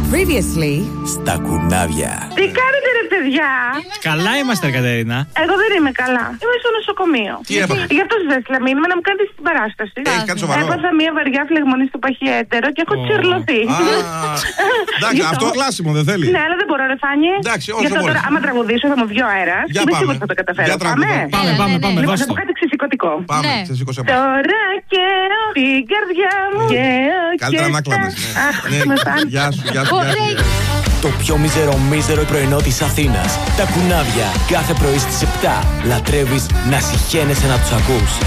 Previously στα κουνάβια. Τι κάνετε ρε παιδιά? Καλά είμαστε, Κατερίνα. Εγώ δεν είμαι καλά. Είμαι στο νοσοκομείο. Τι έπαθα? Γι' αυτό σας έστειλα μήνυμα να μου κάνετε στην παράσταση. Έχει κάτι σοβαρό? Έπαθα μια βαριά φλεγμονή στο παχιέτερο και έχω τσιρλωθεί. Εντάξει, αυτό κλάσιμο δεν θέλει. Ναι, αλλά δεν μπορώ, ρε Φάνη. Εντάξει, όσο Γι' αυτό μπορείς. τώρα, άμα τραγουδήσω, θα μου βγει ο αέρας. Για Είμαι πάμε. σίγουρη ότι θα το καταφέρω. Για τραγουδά. Πάμε, Λοιπόν, δώσ' θα το. πω κάτι ξεσηκωτικό. Πάμε, Ναι. ξεσήκωσε. Τώρα και την καρδιά μου. Καλύτερα να κλάμες. Αχ, με φάνη. Γεια σου, γεια σου. Το πιο μίζερο πρωινό της Αθήνας. Τα κουνάβια κάθε πρωί στις 7. Λατρεύεις να συχαίνεσαι να τους ακούς.